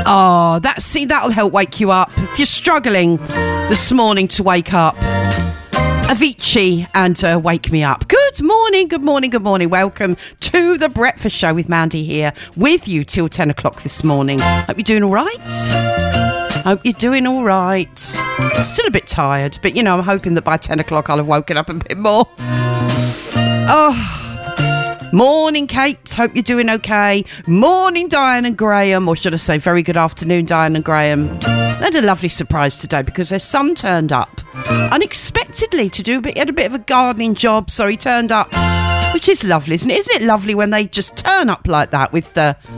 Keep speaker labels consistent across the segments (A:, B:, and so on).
A: Oh, that'll help wake you up. If you're struggling this morning to wake up, Avicii and Wake Me Up. Good morning. Welcome to The Breakfast Show with Mandy here with you till 10 o'clock this morning. Hope you're doing all right. Still a bit tired, but, I'm hoping that by 10 o'clock I'll have woken up a bit more. Oh, morning, Kate. Hope you're doing okay. Morning, Diane and Graham, or should I say very good afternoon, Diane and Graham. They had a lovely surprise today because their son turned up unexpectedly to do he had a bit of a gardening job, so he turned up, which is lovely, isn't it? Isn't it lovely when they just turn up like that with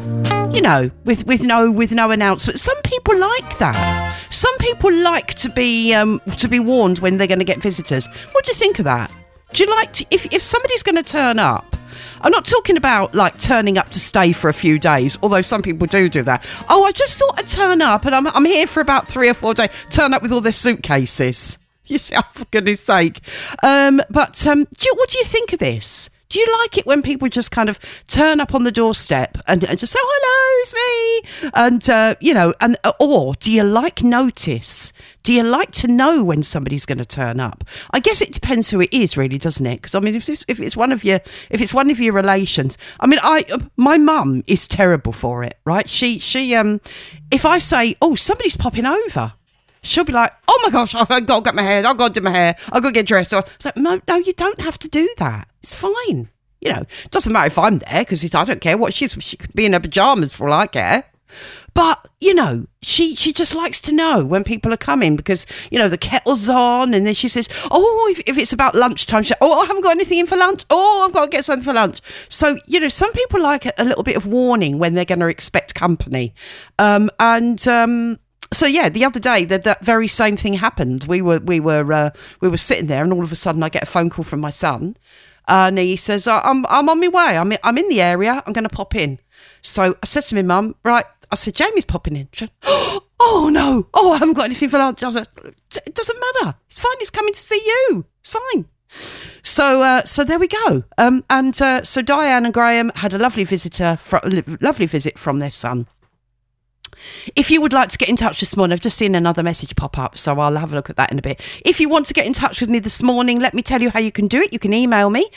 A: with no announcement? Some people like that. Some people like to be warned when they're going to get visitors. What do you think of that? Do you like to, if somebody's going to turn up? I'm not talking about like turning up to stay for a few days, although some people do that. Oh, I just thought I'd turn up and I'm here for about 3 or 4 days. Turn up with all their suitcases. You see, oh, for goodness sake. What do you think of this? Do you like it when people just kind of turn up on the doorstep and just say, hello, it's me? And, or do you like notice? Do you like to know when somebody's going to turn up? I guess it depends who it is, really, doesn't it? Because, I mean, if it's one of your relations, I mean, my mum is terrible for it, right? She if I say, oh, somebody's popping over, she'll be like, oh my gosh, I've got to get my hair, I've got to do my hair, I've got to get dressed. It's like, no, you don't have to do that. It's fine. It doesn't matter if I'm there because I don't care what she could be in her pajamas for all I care. But, she just likes to know when people are coming because, the kettle's on, and then she says, oh, if it's about lunchtime, she says, oh, I haven't got anything in for lunch. Oh, I've got to get something for lunch. So, some people like a little bit of warning when they're going to expect company. So yeah, the other day that very same thing happened. We were sitting there, and all of a sudden I get a phone call from my son, and he says, "I'm on my way. I'm in the area. I'm going to pop in." So I said to my mum, right. I said, Jamie's popping in. She said, oh no, I haven't got anything for lunch. I was like, it doesn't matter. It's fine. He's coming to see you. It's fine. So there we go. So Diane and Graham had a lovely visit from their son. If you would like to get in touch this morning, I've just seen another message pop up, so I'll have a look at that in a bit. If you want to get in touch with me this morning, let me tell you how you can do it. You can email me,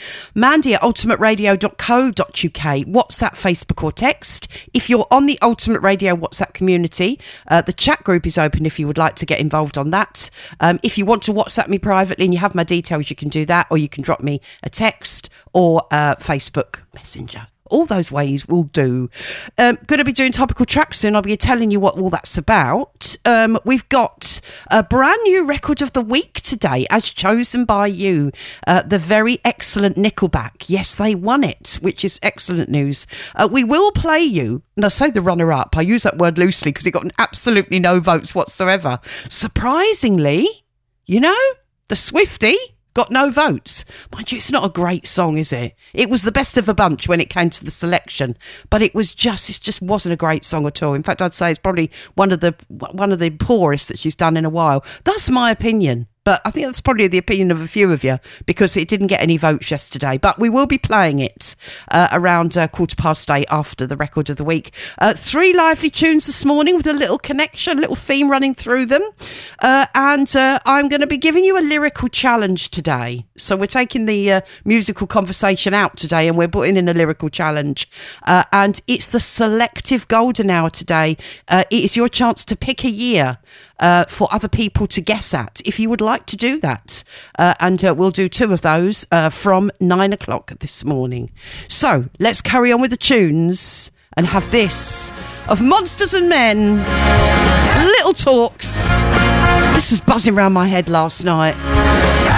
A: mandy@ultimateradio.co.uk, WhatsApp, Facebook or text. If you're on the Ultimate Radio WhatsApp community, the chat group is open if you would like to get involved on that. If you want to WhatsApp me privately and you have my details, you can do that, or you can drop me a text or Facebook Messenger. All those ways will do. Going to be doing topical tracks soon. I'll be telling you what all that's about. We've got a brand new record of the week today, as chosen by you. The very excellent Nickelback. Yes, they won it, which is excellent news. We will play you, and I say the runner-up. I use that word loosely because it got absolutely no votes whatsoever. Surprisingly, the Swiftie got no votes. Mind you, it's not a great song, is it? It was the best of a bunch when it came to the selection, but it just wasn't a great song at all. In fact, I'd say it's probably one of the poorest that she's done in a while. That's my opinion. But I think that's probably the opinion of a few of you because it didn't get any votes yesterday. But we will be playing it around 8:15 after the record of the week. 3 lively tunes this morning with a little connection, a little theme running through them. And I'm going to be giving you a lyrical challenge today. So we're taking the musical conversation out today and we're putting in a lyrical challenge. And it's the selective golden hour today. It is your chance to pick a year for other people to guess at, if you would like to do that. And we'll do 2 of those from 9 o'clock this morning. So let's carry on with the tunes and have this of Monsters and Men, Little Talks. This was buzzing around my head last night.